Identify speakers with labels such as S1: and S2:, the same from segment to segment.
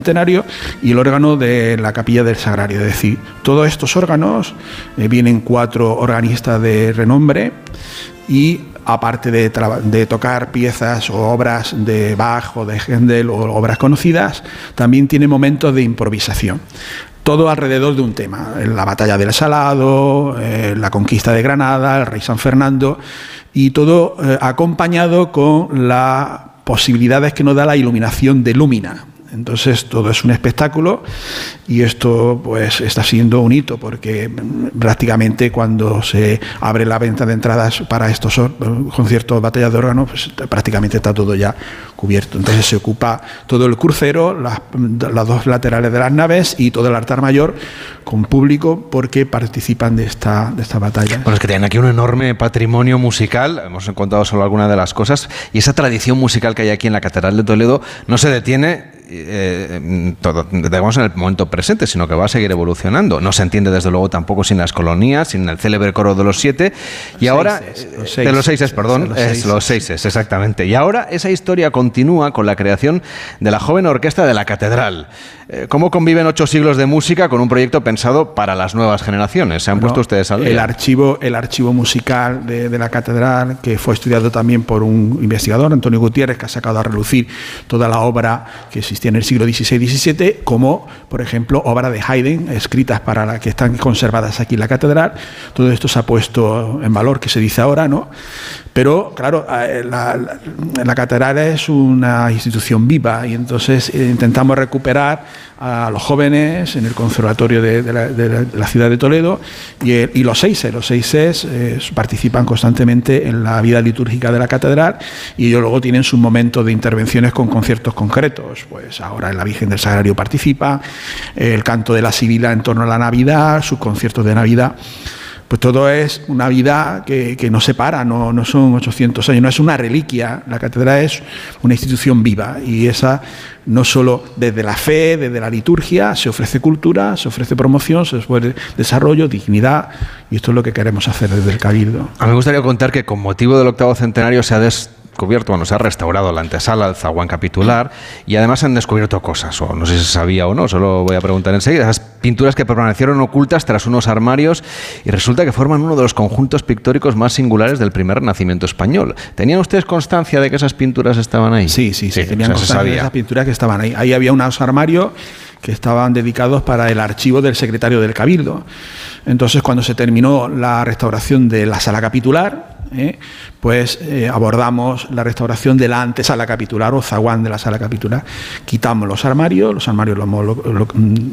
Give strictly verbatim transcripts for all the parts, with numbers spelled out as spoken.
S1: Centenario y el órgano de la Capilla del Sagrario. Es decir, todos estos órganos, eh, vienen cuatro organistas de renombre y aparte de, de tocar piezas o obras de Bach o de Händel o obras conocidas, también tiene momentos de improvisación. Todo alrededor de un tema, la batalla del Salado, eh, la conquista de Granada, el rey San Fernando, y todo eh, acompañado con las posibilidades que nos da la iluminación de Lumina. Entonces todo es un espectáculo y esto pues está siendo un hito porque prácticamente cuando se abre la venta de entradas para estos conciertos, batallas de órganos, pues prácticamente está todo ya cubierto. Entonces se ocupa todo el crucero, las, las dos laterales de las naves y todo el altar mayor con público porque participan de esta, de esta batalla.
S2: Bueno, es que tienen aquí un enorme patrimonio musical, hemos encontrado solo algunas de las cosas, y esa tradición musical que hay aquí en la Catedral de Toledo no se detiene Eh, todo, digamos, en el momento presente, sino que va a seguir evolucionando. No se entiende desde luego tampoco sin las colonias, sin el célebre coro de los siete y los ahora seises, los seises, de los seises, perdón, los seises. Es los seises, exactamente. Y ahora esa historia continúa con la creación de la joven orquesta de la Catedral. Eh, ¿Cómo conviven ocho siglos de música con un proyecto pensado para las nuevas generaciones? ¿Se han bueno, puesto ustedes al día?
S1: El archivo, el archivo musical de, de la Catedral, que fue estudiado también por un investigador, Antonio Gutiérrez, que ha sacado a relucir toda la obra que existía en el siglo dieciséis diecisiete, como por ejemplo obra de Haydn, escritas para la que están conservadas aquí en la Catedral. Todo esto se ha puesto en valor, que se dice ahora, ¿no? Pero claro, la, la, la Catedral es una institución viva y entonces eh, intentamos recuperar a los jóvenes en el Conservatorio de, de, la, de, la, de la ciudad de Toledo y, el, y los seises. Los seises eh, participan constantemente en la vida litúrgica de la Catedral y ellos luego tienen sus momentos de intervenciones con conciertos concretos. Pues ahora en la Virgen del Sagrario participa, el canto de la Sibila en torno a la Navidad, sus conciertos de Navidad. Pues todo es una vida que, que no se para, no, no son ochocientos años, no es una reliquia. La Catedral es una institución viva y esa no solo desde la fe, desde la liturgia, se ofrece cultura, se ofrece promoción, se ofrece desarrollo, dignidad, y esto es lo que queremos hacer desde el Cabildo.
S2: A mí me gustaría contar que con motivo del octavo centenario se ha des descubierto, bueno, se ha restaurado la antesala, el zaguán capitular, y además han descubierto cosas, o no sé si se sabía o no, solo voy a preguntar enseguida. Esas pinturas que permanecieron ocultas tras unos armarios y resulta que forman uno de los conjuntos pictóricos más singulares del primer Renacimiento español. ¿Tenían ustedes constancia de que esas pinturas estaban ahí?
S1: Sí, sí, sí, sí, tenían o sea, constancia de esas pinturas que estaban ahí. Ahí había unos armarios que estaban dedicados para el archivo del secretario del Cabildo. Entonces, cuando se terminó la restauración de la sala capitular, eh, pues eh, abordamos la restauración de la antesala capitular o zaguán de la sala capitular. Quitamos los armarios, los armarios los hemos, lo, lo,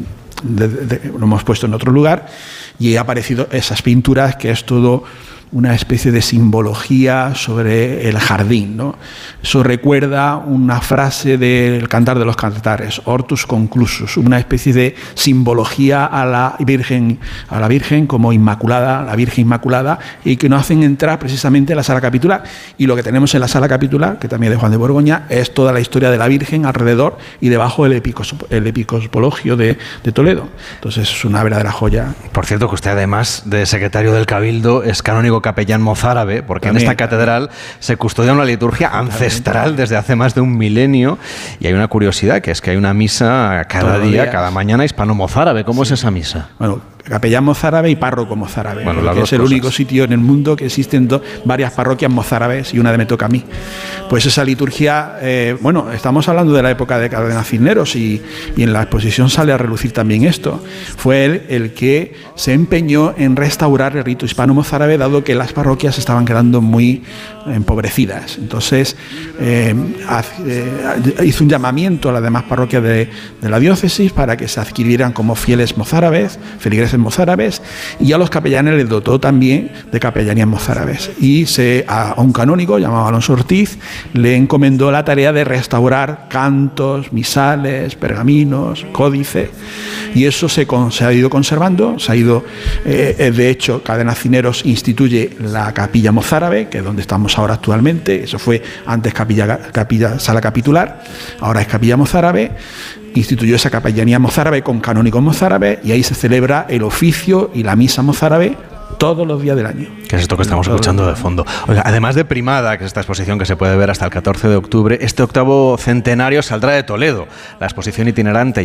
S1: de, de, lo hemos puesto en otro lugar y han aparecido esas pinturas que es todo una especie de simbología sobre el jardín, ¿no? Eso recuerda una frase del Cantar de los Cantares, Hortus Conclusus, una especie de simbología a la Virgen, a la Virgen como Inmaculada, la Virgen Inmaculada, y que nos hacen entrar precisamente en la sala capitular. Y lo que tenemos en la sala capitular, que también es de Juan de Borgoña, es toda la historia de la Virgen alrededor y debajo el, epicos, el episcopologio de, de Toledo. Entonces es una verdadera joya.
S2: Por cierto, que usted además de secretario del Cabildo es canónigo capellán mozárabe, porque también, en esta catedral se custodia una liturgia ancestral desde hace más de un milenio, y hay una curiosidad, que es que hay una misa cada día, día, cada mañana hispano-mozárabe. ¿Cómo sí. es esa misa?
S1: Bueno, capellán mozárabe y párroco mozárabe, bueno, que es el cosas. único sitio en el mundo que existen dos, varias parroquias mozárabes y una de me toca a mí. Pues esa liturgia, eh, bueno, estamos hablando de la época de Cárdenas Cisneros y, y en la exposición sale a relucir también esto. Fue él el que se empeñó en restaurar el rito hispano-mozárabe, dado que las parroquias estaban quedando muy empobrecidas. Entonces eh, eh, hizo un llamamiento a las demás parroquias de, de la diócesis para que se adquirieran como fieles mozárabes, feligreses mozárabes, y a los capellanes les dotó también de capellanías mozárabes. Y se, a, a un canónigo llamado Alonso Ortiz le encomendó la tarea de restaurar cantos, misales, pergaminos, códice, y eso se, con, se ha ido conservando, se ha ido, eh, de hecho, Cárdenas Cisneros instituye la capilla mozárabe, que es donde estamos ahora actualmente. Eso fue antes capilla, capilla sala capitular, ahora es capilla mozárabe. Instituyó esa capellanía mozárabe con canónigos mozárabes y ahí se celebra el oficio y la misa mozárabe todos los días del año.
S2: ¿Qué es esto que estamos escuchando de fondo? Oiga, además de Primada, que es esta exposición que se puede ver hasta el catorce de octubre, este octavo centenario saldrá de Toledo, la exposición itinerante